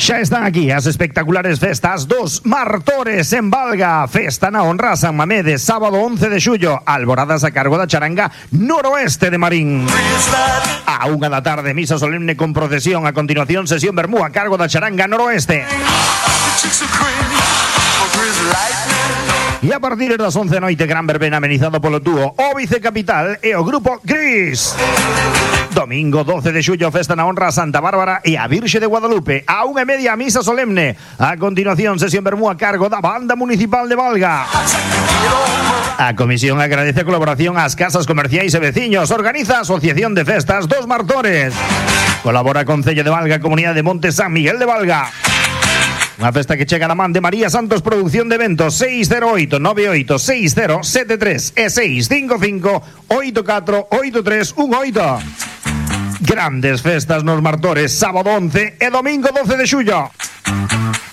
Xa están aquí as espectaculares festas dos Martores en Valga. Festa na honra a San Mamede, sábado 11 de xullo. Alboradas a cargo da charanga Noroeste de Marín. A 1 da tarde, misa solemne con procesión. A continuación, sesión vermú a cargo da charanga Noroeste. E a partir das 11 da noite, gran verbena amenizado polo dúo O Vicecapital e o grupo Gris. Domingo 12 de xullo, festa na honra a Santa Bárbara e a Virxe de Guadalupe. A 1:30, misa solemne. A continuación, sesión vermú a cargo da Banda Municipal de Valga. A comisión agradece a colaboración ás casas comerciais e veciños. Organiza a Asociación de Festas dos Martores. Colabora Concello de Valga, Comunidade de Monte San Miguel de Valga. Unha festa que chega na man de María Santos Producción de Eventos. 608-986073 e 655-848318. Grandes festas nos Martores, sábado 11 e domingo 12 de xullo.